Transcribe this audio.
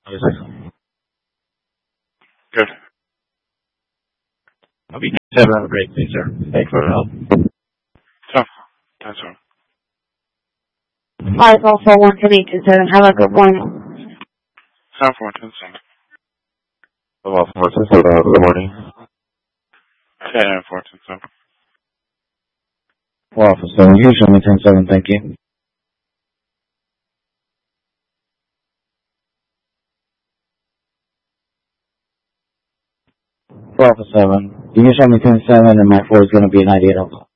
Good. I'll be 7. Have a great day, sir. Thanks for the help. So, that's all. 504-127. Have a good one. 7-4-10-7. 4-10-7. Have a good morning. 10-4-10-7. 4-7. You show me 10-7. Thank you. 4-7. You can show me 10-7 and my 4 is going to be 98 Alpha.